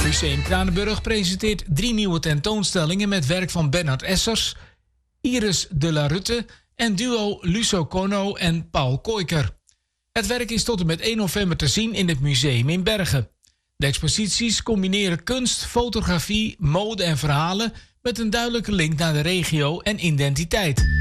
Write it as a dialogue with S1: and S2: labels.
S1: Museum Kranenburg presenteert 3 nieuwe tentoonstellingen met werk van Bernard Essers, Iris de la Rutte en duo Luso Kono en Paul Kooiker. Het werk is tot en met 1 november te zien in het museum in Bergen. De exposities combineren kunst, fotografie, mode en verhalen met een duidelijke link naar de regio en identiteit.